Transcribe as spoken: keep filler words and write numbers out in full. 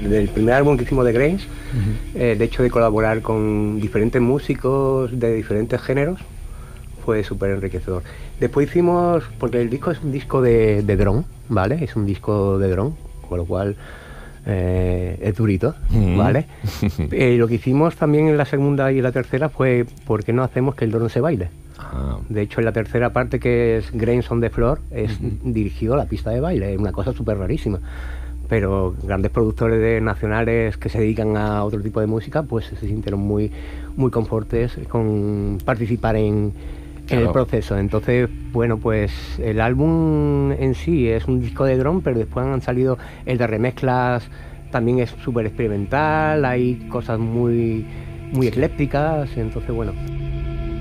del primer álbum que hicimos de Grains, uh-huh. eh, el hecho de colaborar con diferentes músicos de diferentes géneros fue súper enriquecedor. Después hicimos, porque el disco es un disco de, de drone, ¿vale? Es un disco de drone, con lo cual eh, es durito, uh-huh. ¿vale? eh, lo que hicimos también en la segunda y en la tercera fue, ¿por qué no hacemos que el drone se baile? Ah. De hecho, en la tercera parte, que es Grains on the Floor, es uh-huh. dirigido a la pista de baile, es una cosa súper rarísima. Pero grandes productores de nacionales que se dedican a otro tipo de música, pues se sintieron muy, muy confortes con participar en, claro. en el proceso. Entonces, bueno, pues el álbum en sí es un disco de drone, pero después han salido el de remezclas, también es súper experimental, hay cosas muy, muy eclécticas, entonces bueno.